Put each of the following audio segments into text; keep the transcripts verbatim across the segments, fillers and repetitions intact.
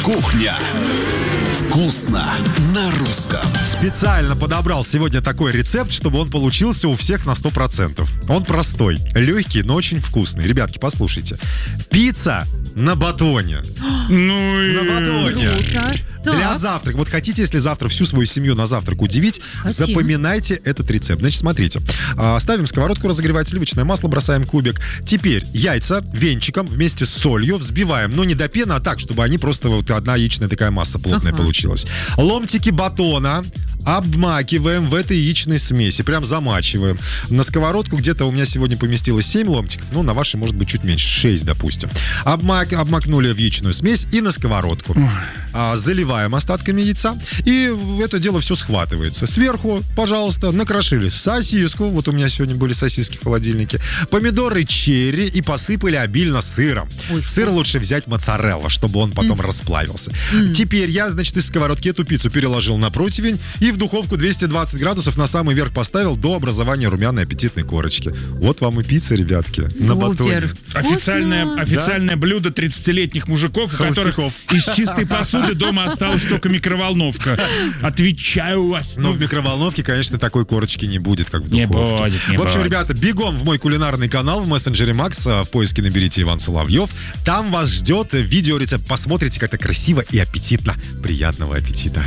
Кухня. Вкусно на русском. Специально подобрал сегодня такой рецепт, чтобы он получился у всех на сто процентов. Он простой, легкий, но очень вкусный. Ребятки, послушайте. Пицца на батоне. Ну и... На батоне. Круто. Для Так. завтрака. Вот хотите, если завтра всю свою семью на завтрак удивить, Хотим. запоминайте этот рецепт. Значит, смотрите. А, Ставим сковородку разогревать, сливочное масло бросаем кубик. Теперь яйца венчиком вместе с солью взбиваем, но не до пены, а так, чтобы они просто вот одна яичная такая масса плотная Ага. получилась. Ломтики батона обмакиваем в этой яичной смеси, прям замачиваем. На сковородку где-то у меня сегодня поместилось семь ломтиков, ну, на вашей, может быть, чуть меньше, шесть, допустим. Обмак, обмакнули в яичную смесь и на сковородку. А, заливаем остатками яйца, и это дело все схватывается. Сверху, пожалуйста, накрошили сосиску, вот у меня сегодня были сосиски в холодильнике, помидоры черри и посыпали обильно сыром. Ой, Сыр вкус. лучше взять моцарелла, чтобы он потом расплавился. Теперь я, значит, из сковородки эту пиццу переложил на противень и в духовку двести двадцать градусов на самый верх поставил до образования румяной аппетитной корочки. Вот вам и пицца, ребятки. На батоне. Супер. Официальное, Вкусно. официальное блюдо тридцатилетних мужиков, у которых Холостяков. из чистой посуды дома осталась только микроволновка. Отвечаю вас. Но в микроволновке, конечно, такой корочки не будет, как в Не духовке. будет, не в общем, будет. ребята, бегом в мой кулинарный канал в мессенджере Макс. В поиске наберите Иван Соловьев. Там вас ждет видеорецепт. Посмотрите, как это красиво и аппетитно. Приятного аппетита.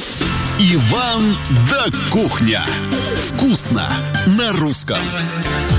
Иван да Кухня. Вкусно на русском.